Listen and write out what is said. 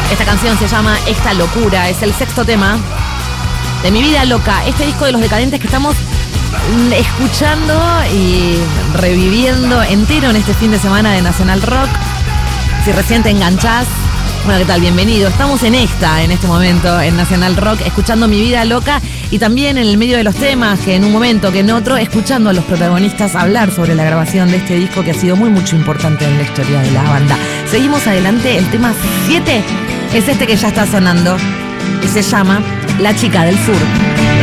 Esta canción se llama Esta Locura, es el sexto tema de Mi Vida Loca, este disco de Los Decadentes que estamos escuchando y reviviendo entero en este fin de semana de Nacional Rock. Si recién te enganchás, bueno, ¿qué tal? Bienvenido. Estamos en este momento, en Nacional Rock, escuchando Mi Vida Loca y también en el medio de los temas, que en un momento, que en otro, escuchando a los protagonistas hablar sobre la grabación de este disco que ha sido muy importante en la historia de la banda. Seguimos adelante, el tema 7 es este que ya está sonando y se llama La Chica del Sur.